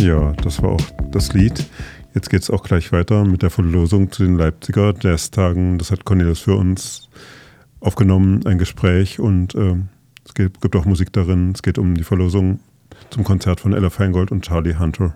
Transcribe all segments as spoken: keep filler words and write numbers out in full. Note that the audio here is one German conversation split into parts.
Ja, das war auch das Lied. Jetzt geht es auch gleich weiter mit der Verlosung zu den Leipziger Jazztagen. Das hat Cornelis für uns aufgenommen, ein Gespräch, und äh, es gibt, gibt auch Musik darin. Es geht um die Verlosung zum Konzert von Ella Feingold und Charlie Hunter.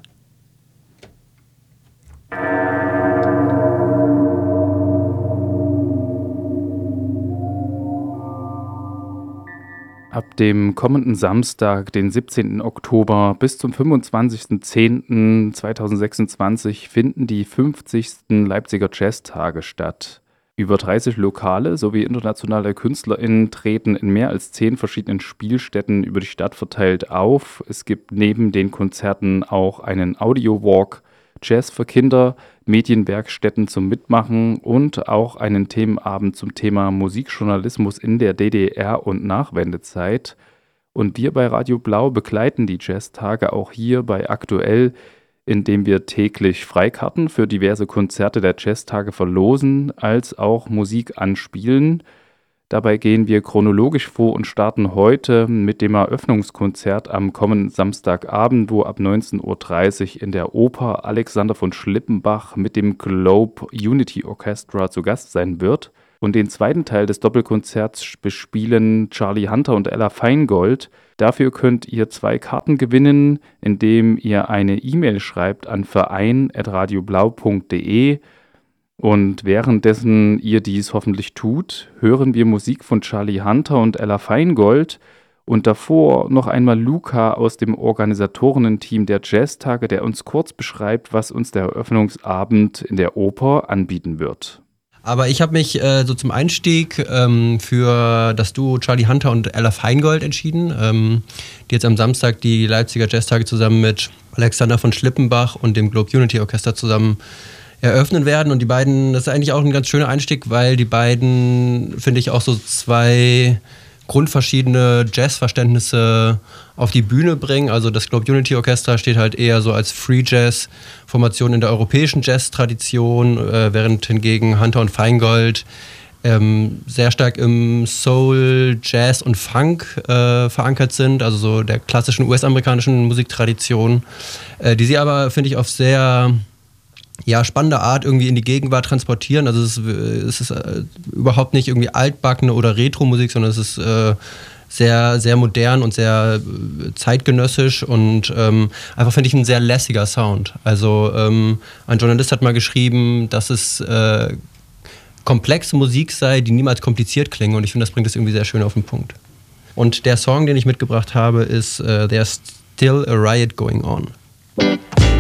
Ab dem kommenden Samstag, den siebzehnten Oktober, bis zum fünfundzwanzigsten zehnten zweitausendsechsundzwanzig finden die fünfzigsten Leipziger Jazztage statt. Über dreißig Lokale sowie internationale KünstlerInnen treten in mehr als zehn verschiedenen Spielstätten über die Stadt verteilt auf. Es gibt neben den Konzerten auch einen Audio-Walk, Jazz für Kinder, Medienwerkstätten zum Mitmachen und auch einen Themenabend zum Thema Musikjournalismus in der D D R und Nachwendezeit. Und wir bei Radio Blau begleiten die Jazztage auch hier bei Aktuell, indem wir täglich Freikarten für diverse Konzerte der Jazztage verlosen, als auch Musik anspielen. Dabei gehen wir chronologisch vor und starten heute mit dem Eröffnungskonzert am kommenden Samstagabend, wo ab neunzehn Uhr dreißig in der Oper Alexander von Schlippenbach mit dem Globe Unity Orchestra zu Gast sein wird. Und den zweiten Teil des Doppelkonzerts bespielen Charlie Hunter und Ella Feingold. Dafür könnt ihr zwei Karten gewinnen, indem ihr eine E-Mail schreibt an verein at radioblau punkt de. Und währenddessen ihr dies hoffentlich tut, hören wir Musik von Charlie Hunter und Ella Feingold und davor noch einmal Luca aus dem Organisatorenteam der Jazztage, der uns kurz beschreibt, was uns der Eröffnungsabend in der Oper anbieten wird. Aber ich habe mich äh, so zum Einstieg ähm, für das Duo Charlie Hunter und Ella Feingold entschieden, ähm, die jetzt am Samstag die Leipziger Jazztage zusammen mit Alexander von Schlippenbach und dem Globe Unity Orchestra zusammen eröffnen werden. Und die beiden, das ist eigentlich auch ein ganz schöner Einstieg, weil die beiden, finde ich, auch so zwei grundverschiedene Jazzverständnisse auf die Bühne bringen. Also das Globe Unity Orchestra steht halt eher so als Free Jazz Formation in der europäischen Jazz-Tradition, äh, während hingegen Hunter und Feingold ähm, sehr stark im Soul, Jazz und Funk äh, verankert sind, also so der klassischen U S-amerikanischen Musiktradition, äh, die sie aber, finde ich, auf sehr ja, spannende Art irgendwie in die Gegenwart transportieren. Also es ist, es ist äh, überhaupt nicht irgendwie altbackene oder Retro-Musik, sondern es ist äh, sehr, sehr modern und sehr äh, zeitgenössisch und ähm, einfach, finde ich, ein sehr lässiger Sound. Also ähm, ein Journalist hat mal geschrieben, dass es äh, komplexe Musik sei, die niemals kompliziert klingen, und ich finde, das bringt es irgendwie sehr schön auf den Punkt. Und der Song, den ich mitgebracht habe, ist äh, There's Still a Riot Going On.